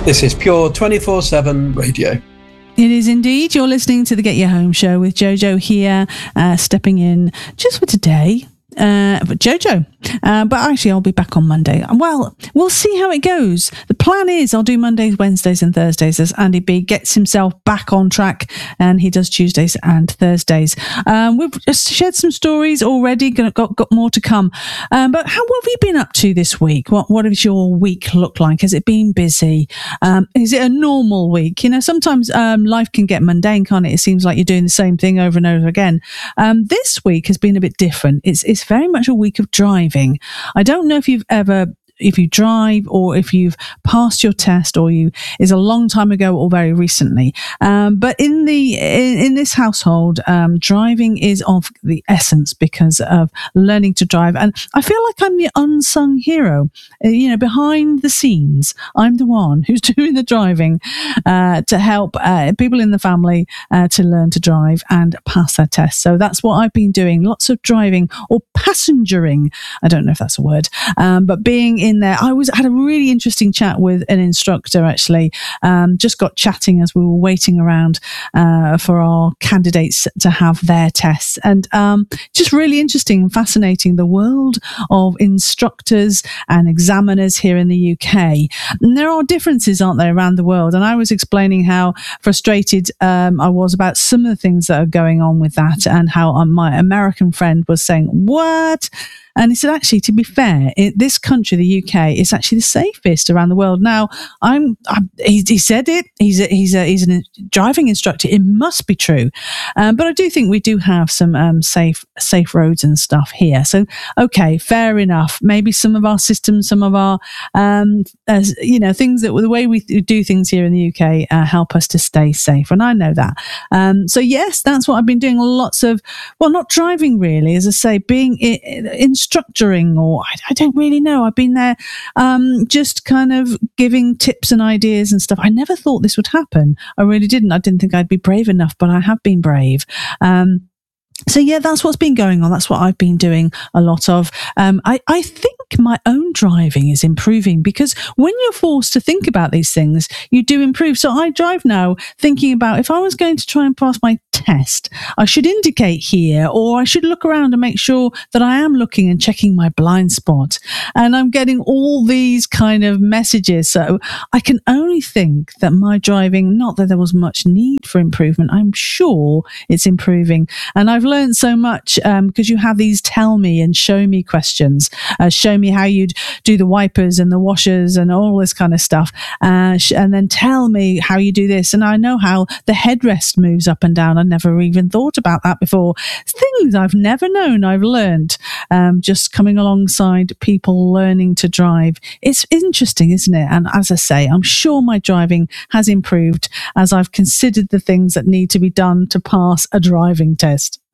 This is Pure 24/7 radio. It is indeed. You're listening to the Get Your Home show with Jojo here, stepping in just for today. But Jojo. But actually, I'll be back on Monday. Well, we'll see how it goes. The plan is I'll do Mondays, Wednesdays and Thursdays as Andy B gets himself back on track, and he does Tuesdays and Thursdays. We've just shared some stories already, got more to come. But what have you been up to this week? What does your week look like? Has it been busy? Is it a normal week? You know, sometimes life can get mundane, can't it? It seems like you're doing the same thing over and over again. This week has been a bit different. It's very much a week of driving. I don't know if you drive or if you've passed your test or is a long time ago or very recently. But in this household, driving is of the essence because of learning to drive. And I feel like I'm the unsung hero. Behind the scenes, I'm the one who's doing the driving to help people in the family to learn to drive and pass their tests. So that's what I've been doing. Lots of driving or passengering. I don't know if that's a word, but being in there. I had a really interesting chat with an instructor actually. Just got chatting as we were waiting around for our candidates to have their tests, and just really interesting and fascinating, the world of instructors and examiners here in the UK. And there are differences, aren't there, around the world? And I was explaining how frustrated I was about some of the things that are going on with that, and how my American friend was saying, "What?" And he said, actually, to be fair, this country, the UK, is actually the safest around the world. Now, he said it. He's a driving instructor. It must be true. But I do think we do have some safe roads and stuff here. So, okay, fair enough. Maybe some of our systems, some of our things that the way we do things here in the UK help us to stay safe, and I know that. So yes, that's what I've been doing. Lots of, well, not driving really, as I say, being instructoring, or I don't really know. I've been there just kind of giving tips and ideas and stuff. I never thought this would happen. I really didn't. I didn't think I'd be brave enough, but I have been brave. So yeah, that's what's been going on. That's what I've been doing a lot of. I think my own driving is improving, because when you're forced to think about these things, you do improve. So I drive now thinking about, if I was going to try and pass my test, I should indicate here, or I should look around and make sure that I am looking and checking my blind spot. And I'm getting all these kind of messages. So I can only think that my driving, not that there was much need for improvement, I'm sure it's improving. And I've learned so much because you have these tell me and show me questions. Show me how you'd do the wipers and the washers and all this kind of stuff. And then tell me how you do this. And I know how the headrest moves up and down. I never even thought about that before. Things I've never known, I've learned just coming alongside people learning to drive. It's interesting, isn't it? And as I say, I'm sure my driving has improved as I've considered the things that need to be done to pass a driving test.